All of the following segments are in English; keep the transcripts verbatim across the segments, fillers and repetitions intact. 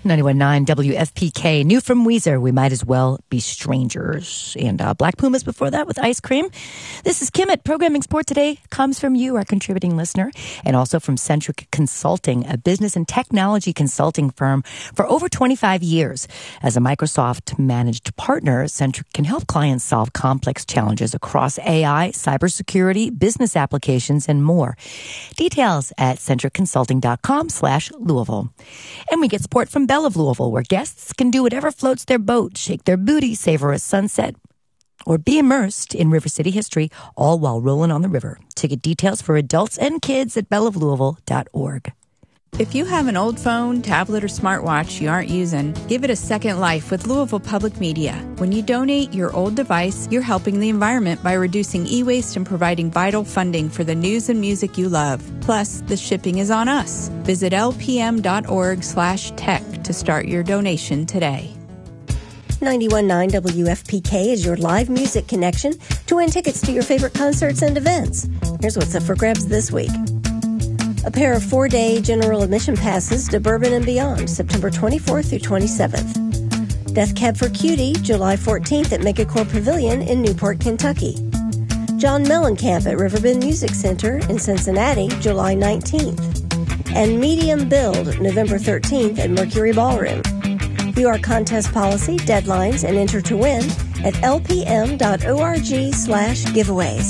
ninety-one point nine W F P K. New from Weezer, We Might As Well Be Strangers. And uh, Black Pumas before that with Ice Cream. This is Kim at Programming Sport Today. Comes from you, our contributing listener, and also from Centric Consulting, a business and technology consulting firm for over twenty-five years. As a Microsoft-managed partner, Centric can help clients solve complex challenges across A I, cybersecurity, business applications, and more. Details at centric consulting dot com slash Louisville. And we get support from Bell of Louisville, where guests can do whatever floats their boat, shake their booty, savor a sunset, or be immersed in River City history, all while rolling on the river. Ticket details for adults and kids at bell of louisville dot org. If you have an old phone, tablet, or smartwatch you aren't using, give it a second life with Louisville Public Media. When you donate your old device, you're helping the environment by reducing e-waste and providing vital funding for the news and music you love. Plus, the shipping is on us. Visit l p m dot org slash tech to start your donation today. ninety-one point nine W F P K is your live music connection to win tickets to your favorite concerts and events. Here's what's up for grabs this week. A pair of four-day general admission passes to Bourbon and Beyond, September twenty-fourth through twenty-seventh. Death Cab for Cutie, July fourteenth at Megacore Pavilion in Newport, Kentucky. John Mellencamp at Riverbend Music Center in Cincinnati, July nineteenth. And Medium Build, November thirteenth at Mercury Ballroom. View our contest policy, deadlines, and enter to win at l p m dot org slash giveaways.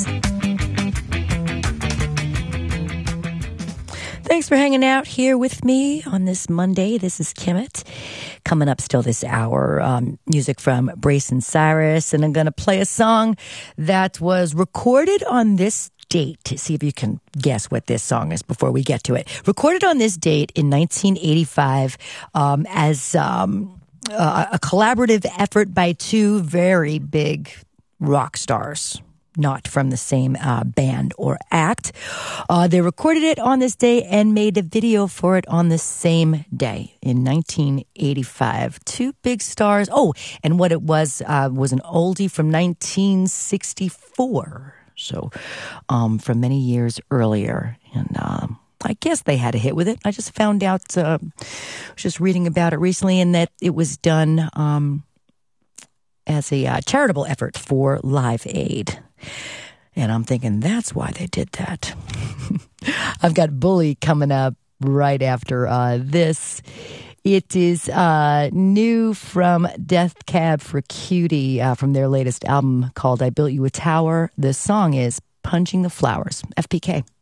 Thanks for hanging out here with me on this Monday. This is Kimmett. Coming up still this hour, um, music from Brayson Cyrus. And I'm going to play a song that was recorded on this date. To see if you can guess what this song is before we get to it. Recorded on this date in nineteen eighty-five um, as um, a, a collaborative effort by two very big rock stars. Not from the same uh, band or act. Uh, they recorded it on this day and made a video for it on the same day in nineteen eighty-five. Two big stars. Oh, and what it was uh, was an oldie from nineteen sixty-four. So um, from many years earlier. And um, I guess they had a hit with it. I just found out, uh, I was just reading about it recently, and that it was done um, as a uh, charitable effort for Live Aid. And I'm thinking that's why they did that. I've got Bully coming up right after uh, this. It is uh, new from Death Cab for Cutie uh, from their latest album called I Built You a Tower. The song is Punching the Flowers. F P K.